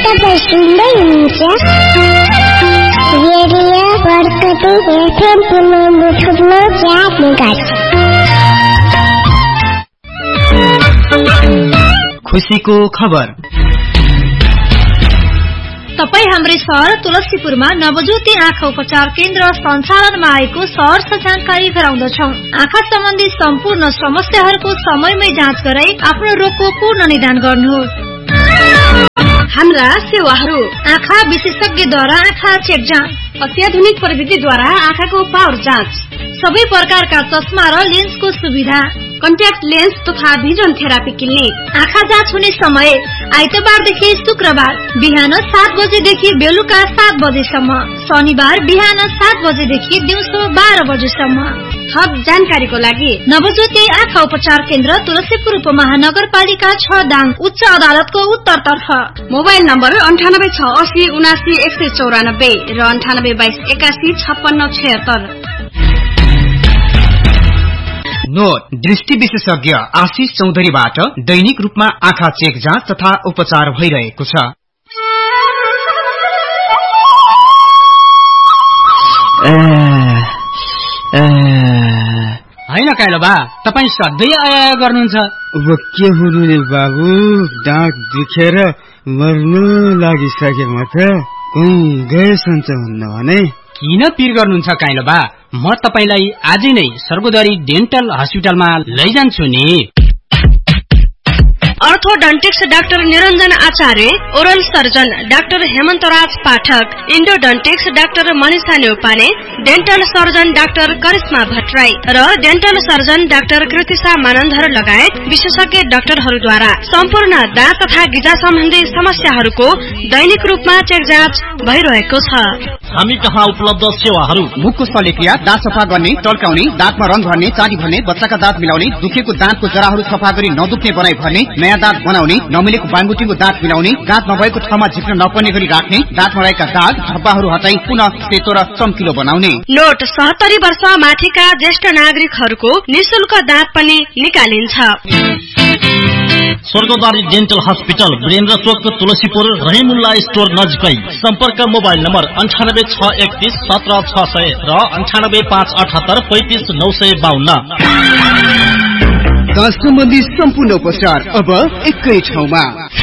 तपाईं सुन्दै हुनुहुन्छ रेडियो बरकती एफएम पुनः खुशीको खबर। तपाई हाम्रै शहर तुलसीपुरमा नवज्योति आँखा उपचार केन्द्र सञ्चालनमा आएको सहर जानकारी गराउँदछौं। आँखा सम्बन्धी सम्पूर्ण समस्याहरूको समयमै जाँच गराई आफ्नो रोगको पूर्ण निदान गर्नुहोस्। हाम्रा सेवाहरू: आँखा विशेषज्ञद्वारा आँखा चेक जाँच, अत्याधुनिक प्रविधिद्वारा आँखाको पावर जाँच, सबै प्रकारका चस्मा र लेन्सको सुविधा, कन्ट्याक्ट लेन्स तथा भिजन थेरापी क्लिनिक। आँखा जाँच हुने समय आइतबारदेखि शुक्रबार बिहान 7 बजेदेखि बेलुका 7 बजेसम्म, शनिबार बिहान 7 बजेदेखि दिउँसो 12 बजेसम्म। थप जानकारीको लागि नवज्योति आँखा उपचार केन्द्र तुलसीपुर उपमहानगरपालिका 6 दाङ उच्च अदालतको उत्तरतर्फ। मोबाइल नम्बर 9868791194 र 9822815676। नोट: दृष्टि विशेषज्ञ आशिष चौधरीबाट दैनिक रूपमा आँखा चेक जाँच तथा उपचार भइरहेको छ। हैन काइलो बा, तपाई सधैँ आया गर्नुहुन्छ। अब के हुनु नि बाबु, दाँत दुखेर मर्नु लागिसके म त। गए सन्च हुन्न भने किन पिर गर्नुहुन्छ काइलो बा? म तपाईलाई आजै नै सर्गोदरी डेन्टल हस्पिटलमा लैजान्छु नि। अर्थोडन्टिक्स डाक्टर निरञ्जन आचार्य, ओरल सर्जन डाक्टर हेमन्तराज पाठक, इन्डोडन्टिक्स doctor Manisha Neupane, dental surgeon doctor Karishma Bhattarai र dental surgeon doctor Kritisha Manandhar लगायत विशेषज्ञ डाक्टरहरूद्वारा सम्पूर्ण दाँत तथा गिजा सम्बन्धी समस्याहरूको दैनिक रूपमा चेक जाँच भइरहेको छ। हामी कहाँ उपलब्ध सेवाहरू: मुखको शल्यक्रिया, दाँत सफा गर्ने, टल्काउने, दाँतमा रंग भर्ने, चाँडी भर्ने, बच्चाका दाँत मिलाउने, दुखेको दाँतको जराहरू सफा गरी नदुख्ने बनाई भर्ने, नयाँ दाँत बनाउने, नमिलेको बाङबुटीको दाँत मिलाउने, दाँत नभएको ठाउँमा झिक्न नपर्ने गरी राख्ने, दाँतमा रहेका दाग धब्बाहरू हटाई पुनः सेतो र चम्किलो बनाउने। नोट: 70 वर्ष माथिका ज्येष्ठ नागरिकहरूको निशुल्क दाँत पनि निकालिन्छ। स्वर्गद्वारी डेन्टल हस्पिटल, वीरेन्द्र चोक, तुलसीपुर, रहिमुल्ला स्टोर नजिकै। सम्पर्क मोबाइल नम्बर 9861317600 र 9858835952। दाँत सम्बन्धी सम्पूर्ण उपचार अब एकै ठाउँमा।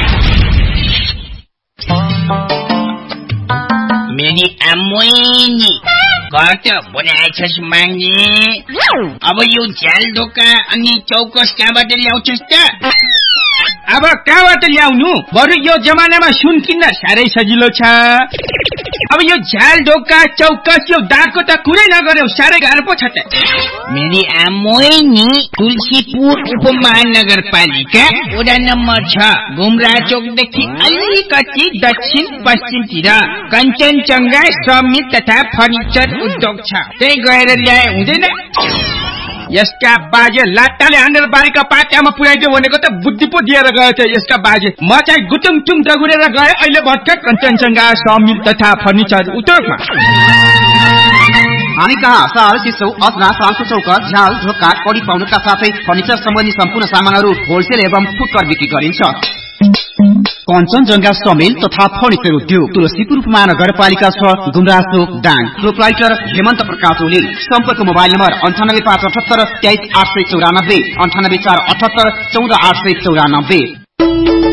मेरी आम्मोइनी कता बनाएछस् माग्ने? अब यो झ्याल ढोका अनि चौकस कहाँबाट ल्याउँछस् त? अब कहाँबाट ल्याउनु? बरु यो जमानामा सुन किन्न साह्रै सजिलो छ। अब यो झ्याल ढोका चौकस यो दाँतको त कुरै नगर्यो, साह्रै गाह्रो पो छ त। मेरी आम्मोइनी तुलसीपुर उपमहानगरपालिका वडा नम्बर 6 गुमरा चोकदेखि अलिकति दक्षिण पश्चिमतिर कञ्चनजङ्घा समित तथा फर्निचर उद्योग छ। त्यही गएर ल्याए हुँदैन? यसका बाजे लाट्टाले हानेर बारीका पाट्यामा पुर्याइदियो भनेको त बुद्धि पो दिएर गयो थियो यसका बाजे। म चाहिँ गुटुङटुङ दगुरेर गए, अहिले भर्खर कञ्चनजङ्घा समिल तथा फर्निचर उद्योगमा। हामी कहाँ सहर, सिसौ, अजरा, सालको चौका, झ्याल ढोका, कडी पाउनुका साथै फर्निचर सम्बन्धी सम्पूर्ण सामानहरू होलसेल एवं फुटकर बिक्री गरिन्छ। कञ्चनजङ्घा समेल तथा फर्निचर उद्योग, तुलसीपुर उपमहानगरपालिका 6 गुमराचोक दाङ। प्रोप्राइटर हेमन्त प्रकाश ओली। सम्पर्क मोबाइल नम्बर 9858832894, 984874 14894।